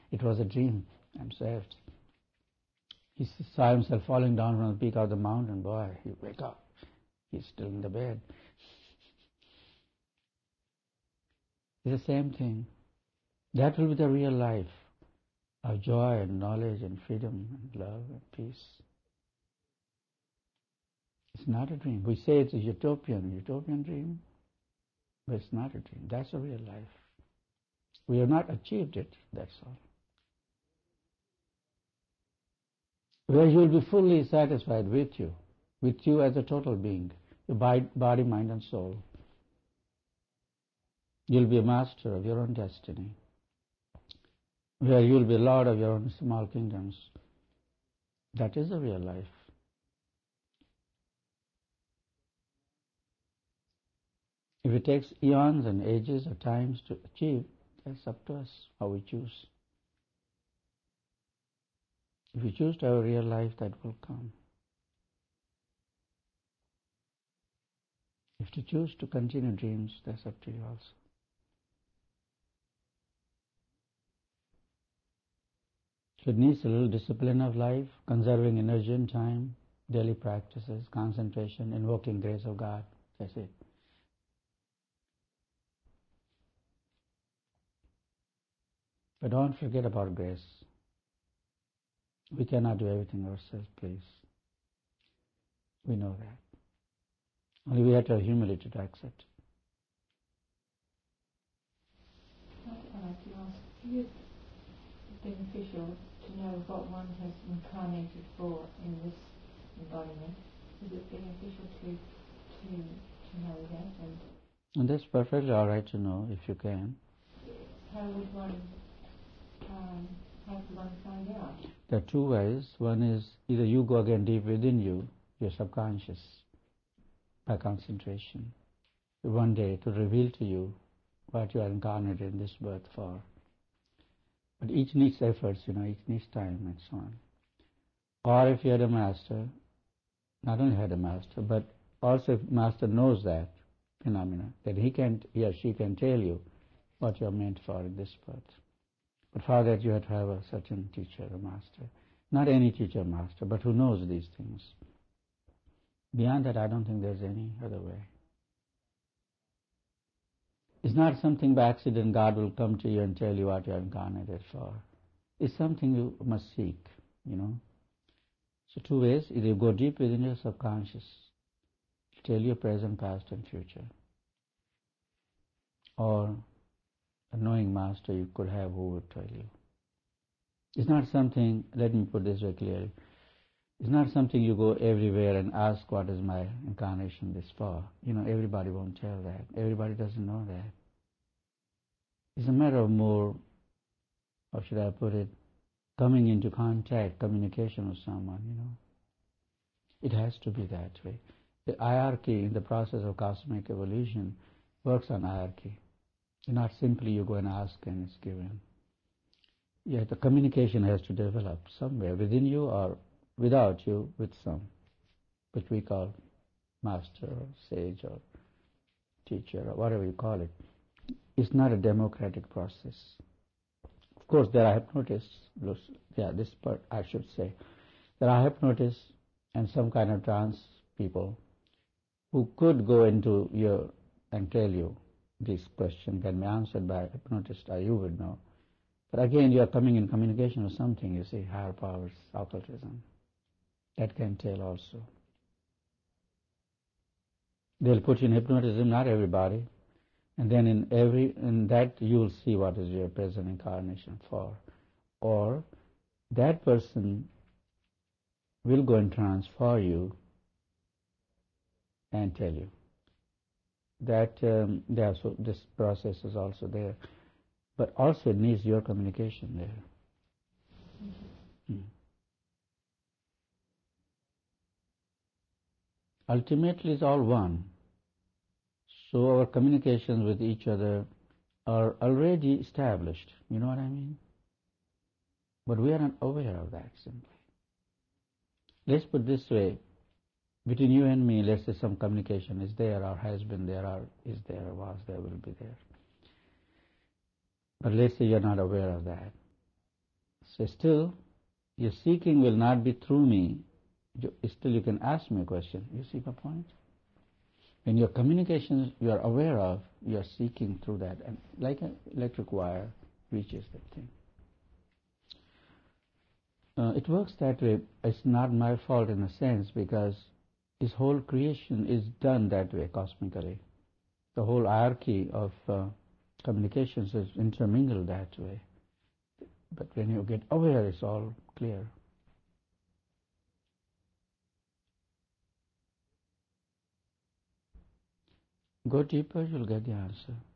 It was a dream. I'm saved. He saw himself falling down from the peak of the mountain. Boy, he wake up. He's still in the bed. It's the same thing. That will be the real life of joy and knowledge and freedom and love and peace. It's not a dream. We say it's a utopian dream, but it's not a dream. That's a real life. We have not achieved it, that's all. Where you will be fully satisfied with you as a total being, your body, mind and soul. You'll be a master of your own destiny, where you'll be lord of your own small kingdoms. That is a real life. If it takes eons and ages or times to achieve, that's up to us, how we choose. If you choose to have a real life, that will come. If you choose to continue dreams, that's up to you also. So it needs a little discipline of life, conserving energy and time, daily practices, concentration, invoking grace of God. That's it. But don't forget about grace. We cannot do everything ourselves, please. We know that. Only we have to have humility to accept. I'd like to ask, is it beneficial to know what one has incarnated for in this embodiment? Is it beneficial to know that? And that's perfectly all right to know if you can. How would one find out? There are two ways. One is either you go again deep within you, your subconscious, by concentration. One day to reveal to you what you are incarnated in this birth for. But each needs efforts, each needs time and so on. Or if you had a master, not only had a master, but also if master knows that phenomena, then he or she can tell you what you are meant for in this birth. But for that you have to have a certain teacher, a master. Not any teacher, master, but who knows these things. Beyond that, I don't think there's any other way. It's not something by accident God will come to you and tell you what you are incarnated for. It's something you must seek, So two ways. Either you go deep within your subconscious, tell you present, past and future. Or a knowing master you could have who would tell you. It's not something, let me put this very clearly, it's not something you go everywhere and ask what is my incarnation this for. Everybody won't tell that. Everybody doesn't know that. It's a matter of more, how should I put it, coming into contact, communication with someone, It has to be that way. The hierarchy in the process of cosmic evolution works on hierarchy. Not simply you go and ask and it's given. Yeah, the communication has to develop somewhere within you or without you with some, which we call master or sage or teacher or whatever you call it. It's not a democratic process. Of course, there are hypnotists. This part I should say. There are hypnotists and some kind of trance people who could go into you and tell you this question can be answered by a hypnotist or you would know. But again, you are coming in communication with something, you see, higher powers, occultism. That can tell also. They'll put you in hypnotism, not everybody. And then in that you will see what is your present incarnation for. Or that person will go in trance for you and tell you. That so this process is also there. But also it needs your communication there. Ultimately it's all one. So our communications with each other are already established. You know what I mean? But we are not aware of that simply. Let's put it this way. Between you and me, let's say some communication is there or has been there or is there or was there, will be there. But let's say you're not aware of that. So still, your seeking will not be through me. Still you can ask me a question. You see my point? When your communications you are aware of, you are seeking through that, and like an electric wire reaches that thing. It works that way. It's not my fault in a sense, because this whole creation is done that way cosmically. The whole hierarchy of communications is intermingled that way. But when you get aware, it's all clear. Go deeper, you'll get the answer.